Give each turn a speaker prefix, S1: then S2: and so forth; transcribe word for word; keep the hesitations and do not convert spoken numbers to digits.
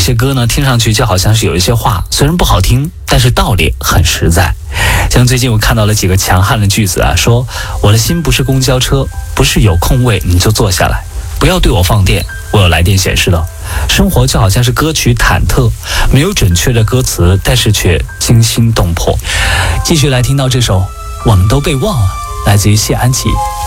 S1: 些歌呢，听上去就好像是有一些话，虽然不好听，但是道理很实在。像最近我看到了几个强悍的句子啊，说我的心不是公交车，不是有空位你就坐下来，不要对我放电，我有来电显示了。生活就好像是歌曲忐忑，没有准确的歌词，但是却惊心动魄。继续来听到这首我们都被忘了，来自于谢安琪。